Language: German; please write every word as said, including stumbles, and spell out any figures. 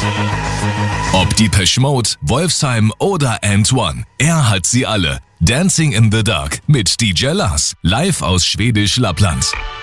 Ob Depeche Mode, Wolfsheim oder And One, er hat sie alle. Dancing in the Dark mit D J Lars, live aus Schwedisch Lappland.